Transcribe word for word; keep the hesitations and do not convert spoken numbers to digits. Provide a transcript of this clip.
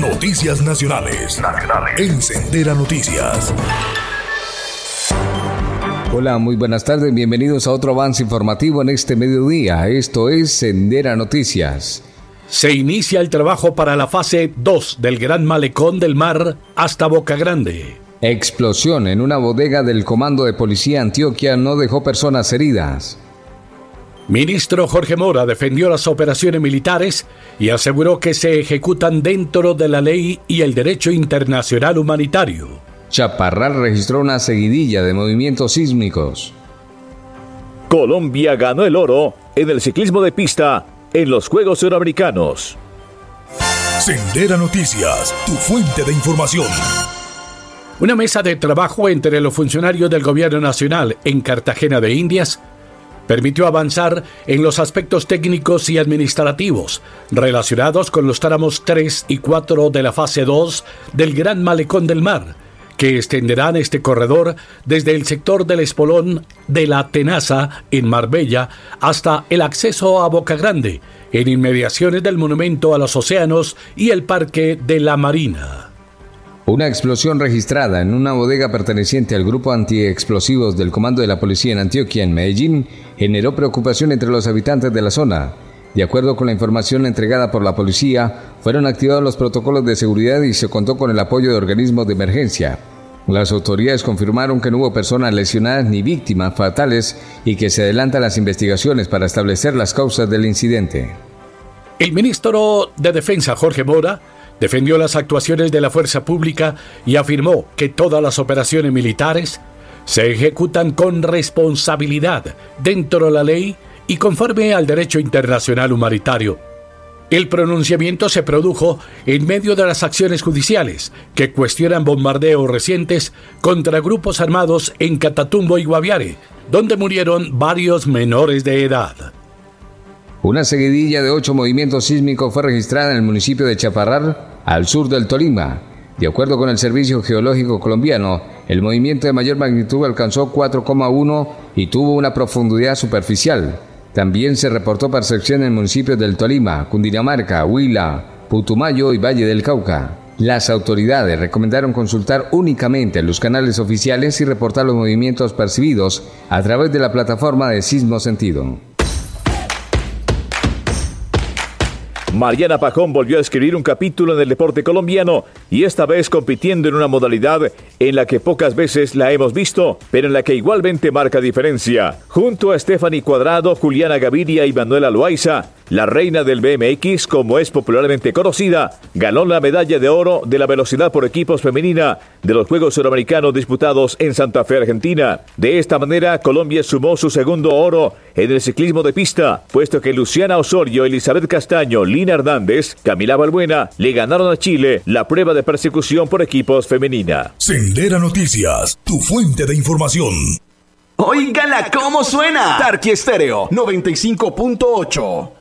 Noticias Nacionales. Nacionales. En Sendera Noticias. Hola, muy buenas tardes. Bienvenidos a otro avance informativo en este mediodía. Esto es Sendera Noticias. Se inicia el trabajo para la fase dos del Gran Malecón del Mar hasta Boca Grande. Explosión en una bodega del Comando de Policía Antioquia no dejó personas heridas. Ministro Jorge Mora defendió las operaciones militares y aseguró que se ejecutan dentro de la ley y el derecho internacional humanitario. Chaparral registró una seguidilla de movimientos sísmicos. Colombia ganó el oro en el ciclismo de pista en los Juegos Suramericanos. Sendera Noticias, tu fuente de información. Una mesa de trabajo entre los funcionarios del Gobierno Nacional en Cartagena de Indias permitió avanzar en los aspectos técnicos y administrativos relacionados con los tramos tres y cuatro de la fase dos del Gran Malecón del Mar, que extenderán este corredor desde el sector del Espolón de la Tenaza en Marbella hasta el acceso a Boca Grande, en inmediaciones del Monumento a los Océanos y el Parque de la Marina. Una explosión registrada en una bodega perteneciente al grupo antiexplosivos del Comando de la Policía en Antioquia, en Medellín, generó preocupación entre los habitantes de la zona. De acuerdo con la información entregada por la policía, fueron activados los protocolos de seguridad y se contó con el apoyo de organismos de emergencia. Las autoridades confirmaron que no hubo personas lesionadas ni víctimas fatales y que se adelantan las investigaciones para establecer las causas del incidente. El ministro de Defensa, Jorge Mora, defendió las actuaciones de la fuerza pública y afirmó que todas las operaciones militares se ejecutan con responsabilidad dentro de la ley y conforme al derecho internacional humanitario. El pronunciamiento se produjo en medio de las acciones judiciales que cuestionan bombardeos recientes contra grupos armados en Catatumbo y Guaviare, donde murieron varios menores de edad. Una seguidilla de ocho movimientos sísmicos fue registrada en el municipio de Chaparral, al sur del Tolima. De acuerdo con el Servicio Geológico Colombiano, el movimiento de mayor magnitud alcanzó cuatro coma uno y tuvo una profundidad superficial. También se reportó percepción en municipios del Tolima, Cundinamarca, Huila, Putumayo y Valle del Cauca. Las autoridades recomendaron consultar únicamente los canales oficiales y reportar los movimientos percibidos a través de la plataforma de Sismo Sentido. Mariana Pajón volvió a escribir un capítulo en el deporte colombiano y esta vez compitiendo en una modalidad en la que pocas veces la hemos visto, pero en la que igualmente marca diferencia. Junto a Stephanie Cuadrado, Juliana Gaviria y Manuela Loaiza, la reina del B M X, como es popularmente conocida, ganó la medalla de oro de la velocidad por equipos femenina de los Juegos Suramericanos disputados en Santa Fe, Argentina. De esta manera, Colombia sumó su segundo oro en el ciclismo de pista, puesto que Luciana Osorio, Elizabeth Castaño, Lina Hernández, Camila Balbuena le ganaron a Chile la prueba de persecución por equipos femenina. Sendera Noticias, tu fuente de información. ¡Óigala cómo suena! Tarqui Estéreo noventa y cinco punto ocho.